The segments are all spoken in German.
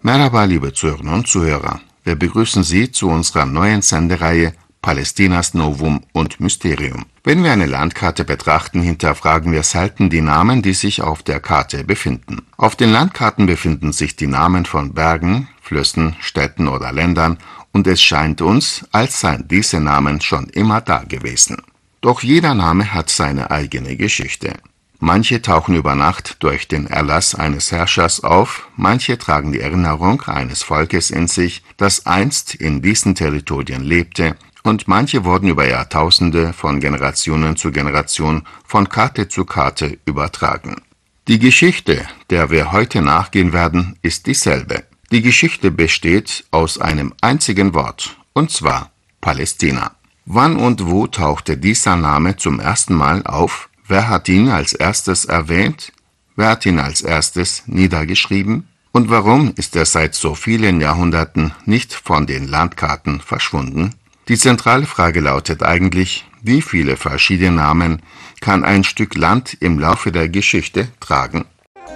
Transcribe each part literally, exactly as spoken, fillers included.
Merhaba, liebe Zuhörerinnen und Zuhörer. Wir begrüßen Sie zu unserer neuen Sendereihe Palästinas Novum und Mysterium. Wenn wir eine Landkarte betrachten, hinterfragen wir selten die Namen, die sich auf der Karte befinden. Auf den Landkarten befinden sich die Namen von Bergen, Flüssen, Städten oder Ländern, und es scheint uns, als seien diese Namen schon immer da gewesen. Doch jeder Name hat seine eigene Geschichte. Manche tauchen über Nacht durch den Erlass eines Herrschers auf, manche tragen die Erinnerung eines Volkes in sich, das einst in diesen Territorien lebte, und manche wurden über Jahrtausende von Generationen zu Generation, von Karte zu Karte übertragen. Die Geschichte, der wir heute nachgehen werden, ist dieselbe. Die Geschichte besteht aus einem einzigen Wort, und zwar Palästina. Wann und wo tauchte dieser Name zum ersten Mal auf? Wer hat ihn als erstes erwähnt? Wer hat ihn als erstes niedergeschrieben? Und warum ist er seit so vielen Jahrhunderten nicht von den Landkarten verschwunden? Die zentrale Frage lautet eigentlich, wie viele verschiedene Namen kann ein Stück Land im Laufe der Geschichte tragen?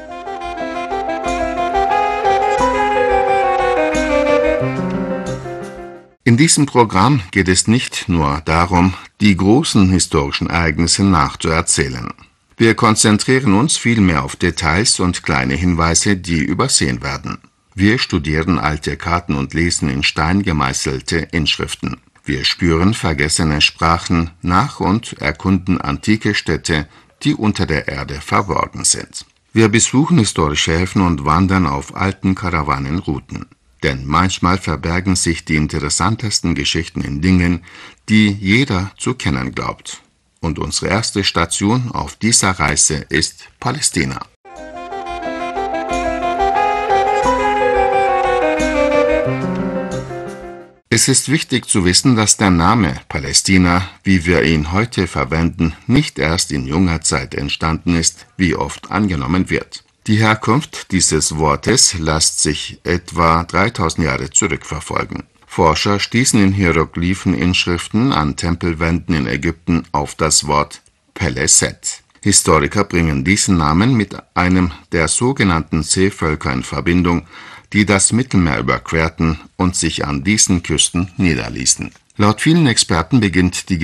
In diesem Programm geht es nicht nur darum, die großen historischen Ereignisse nachzuerzählen. Wir konzentrieren uns vielmehr auf Details und kleine Hinweise, die übersehen werden. Wir studieren alte Karten und lesen in Stein gemeißelte Inschriften. Wir spüren vergessene Sprachen nach und erkunden antike Städte, die unter der Erde verborgen sind. Wir besuchen historische Häfen und wandern auf alten Karawanenrouten. Denn manchmal verbergen sich die interessantesten Geschichten in Dingen, die jeder zu kennen glaubt. Und unsere erste Station auf dieser Reise ist Palästina. Es ist wichtig zu wissen, dass der Name Palästina, wie wir ihn heute verwenden, nicht erst in junger Zeit entstanden ist, wie oft angenommen wird. Die Herkunft dieses Wortes lässt sich etwa dreitausend Jahre zurückverfolgen. Forscher stießen in Hieroglypheninschriften an Tempelwänden in Ägypten auf das Wort Peleset. Historiker bringen diesen Namen mit einem der sogenannten Seevölker in Verbindung, die das Mittelmeer überquerten und sich an diesen Küsten niederließen. Laut vielen Experten beginnt die